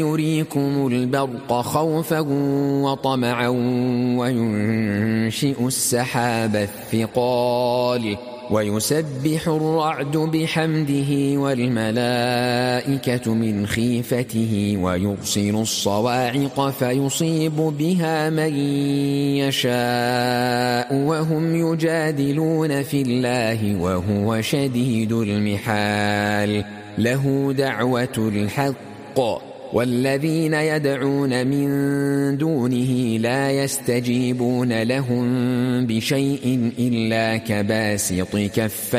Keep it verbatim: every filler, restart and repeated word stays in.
يريكم البرق خوفا وطمعا وينشئ السحاب الثقال ويسبح الرعد بحمده والملائكة من خيفته ويرسل الصواعق فيصيب بها من يشاء وهم يجادلون في الله وهو شديد المحال له دعوة الحق والذين يدعون من دونه لا يستجيبون لهم بشيء إلا كباسط كفيه